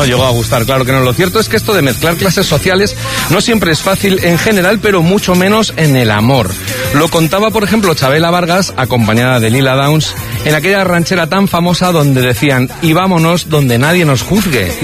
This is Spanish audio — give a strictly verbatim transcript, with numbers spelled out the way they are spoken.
no llegó a gustar, claro que no. Lo cierto es que esto de mezclar clases sociales no siempre es fácil en general, pero mucho menos en el amor. Lo contaba, por ejemplo, Chabela Vargas, acompañada de Lila Downs, en aquella ranchera tan famosa donde decían: y vámonos donde nadie nos juzgue.